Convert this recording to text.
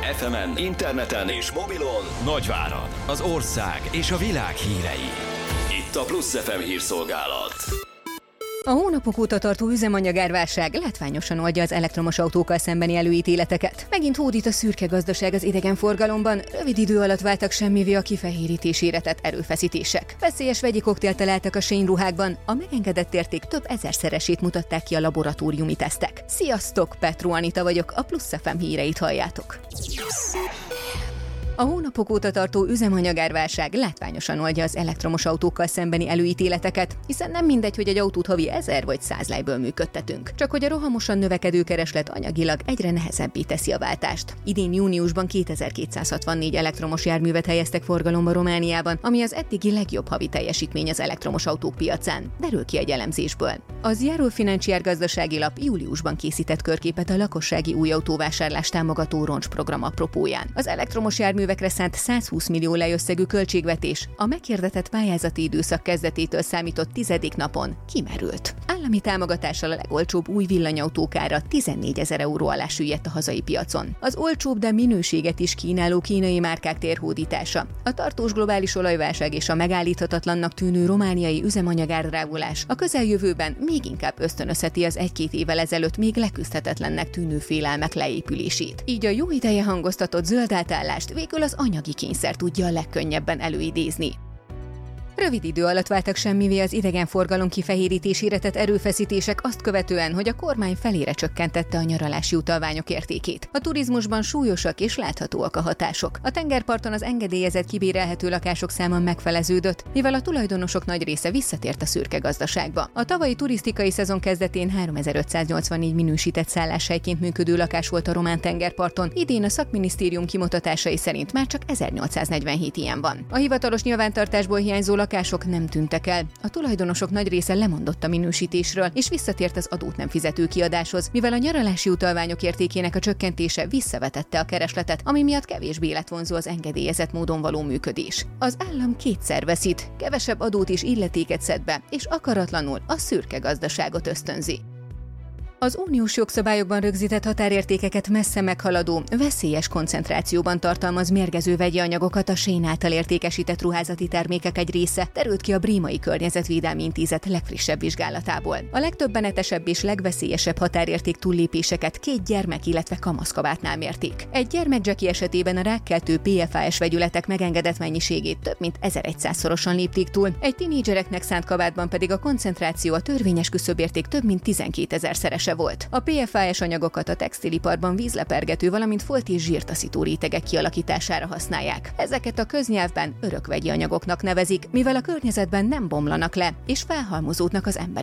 FM-en, interneten és mobilon Nagyvárad, az ország és a világ hírei. Itt a Plusz FM hírszolgálat. A hónapok óta tartó üzemanyagárválság látványosan oldja az elektromos autókkal szembeni előítéleteket. Megint hódít a szürke gazdaság az idegenforgalomban, rövid idő alatt váltak semmivé a kifehérítésére tett erőfeszítések. Veszélyes vegyi koktélt találtak a sényruhákban, a megengedett érték több ezerszeresét mutatták ki a laboratóriumi tesztek. Sziasztok, Petró Anita vagyok, a Plusz FM híreit halljátok. A hónapok óta tartó üzemanyagárválság látványosan oldja az elektromos autókkal szembeni előítéleteket, hiszen nem mindegy, hogy egy autót havi 1000 vagy 100 lejből működtetünk. Csak hogy a rohamosan növekedő kereslet anyagilag egyre nehezebbé teszi a váltást. Idén júniusban 2264 elektromos járművet helyeztek forgalomba Romániában, ami az eddigi legjobb havi teljesítmény az elektromos autók piacán, derül ki egy elemzésből. Az Járó Financiár gazdasági lap júliusban készített körképet a lakossági új autóvásárlást támogató roncsprogram apropóján. Az elektromos járművekre szánt 120 millió lej összegű költségvetés a meghirdetett pályázati időszak kezdetétől számított 10. napon kimerült. Állami támogatással a legolcsóbb új villanyautók ára 14 000 euró alá süllyedt a hazai piacon. Az olcsóbb, de minőséget is kínáló kínai márkák térhódítása, a tartós globális olajválság és a megállíthatatlannak tűnő romániai üzemanyagárdrágulás a közeljövőben még inkább ösztönözheti az 1-2 évvel ezelőtt még leküzdhetetlennek tűnő félelmek leépülését. Így a jó ideje hangoztatott zöld átállást végül az anyagi kényszer tudja a legkönnyebben előidézni. Rövid idő alatt váltak semmivé az idegenforgalom kifehérítésére tett erőfeszítések azt követően, hogy a kormány felére csökkentette a nyaralási utalványok értékét. A turizmusban súlyosak és láthatóak a hatások. A tengerparton az engedélyezett kibérelhető lakások száma megfeleződött, mivel a tulajdonosok nagy része visszatért a szürke gazdaságba. A tavalyi turisztikai szezon kezdetén 3584 minősített szálláshelyként működő lakás volt a román tengerparton, idén a szakminisztérium kimutatásai szerint már csak 1847 ilyen van. A hivatalos nyilvántartásból hiányzó lakások nem tűntek el. A tulajdonosok nagy része lemondott a minősítésről, és visszatért az adót nem fizető kiadáshoz, mivel a nyaralási utalványok értékének a csökkentése visszavetette a keresletet, ami miatt kevésbé életvonzó az engedélyezett módon való működés. Az állam kétszer veszít, kevesebb adót és illetéket szed be, és akaratlanul a szürke gazdaságot ösztönzi. Az uniós jogszabályokban rögzített határértékeket messze meghaladó, veszélyes koncentrációban tartalmaz mérgező vegyi anyagokat a Shein által értékesített ruházati termékek egy része, derült ki a Brímai Környezetvédelmi Intézet legfrissebb vizsgálatából. A legtöbbenetesebb és legveszélyesebb határérték túllépéseket 2 gyermek, illetve kamaszkabátnál mérték. Egy gyermekdzseki esetében a rákkeltő PFAS vegyületek megengedett mennyiségét több mint 1100-szorosan lépték túl, egy tinédzsereknek szánt kabátban pedig a koncentráció a törvényes küszöbérték több mint 12 000-szerese volt. A PFAS anyagokat a textiliparban vízlepergető, valamint folt és zsírtaszító rétegek kialakítására használják. Ezeket a köznyelvben örökvegyi anyagoknak nevezik, mivel a környezetben nem bomlanak le, és felhalmozódnak az emberi